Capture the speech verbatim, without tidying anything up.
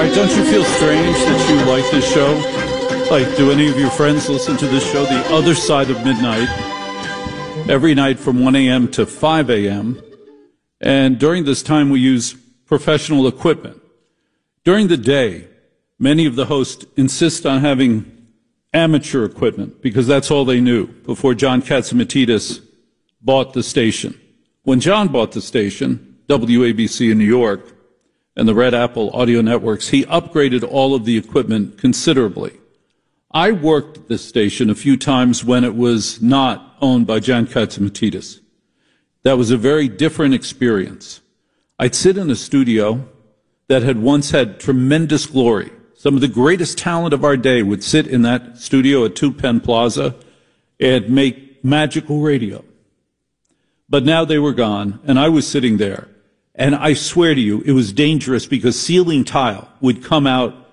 Like, don't you feel strange that you like this show? Like, do any of your friends listen to this show, The Other Side of Midnight, every night from one a.m. to five a.m.? And during this time, we use professional equipment. During the day, many of the hosts insist on having amateur equipment because that's all they knew before John Catsimatidis bought the station. When John bought the station, W A B C in New York, and the Red Apple audio networks, he upgraded all of the equipment considerably. I worked at this station a few times when it was not owned by John Catsimatidis. That was a very different experience. I'd sit in a studio that had once had tremendous glory. Some of the greatest talent of our day would sit in that studio at Two Penn Plaza and make magical radio. But now they were gone, and I was sitting there. And I swear to you, it was dangerous because ceiling tile would come out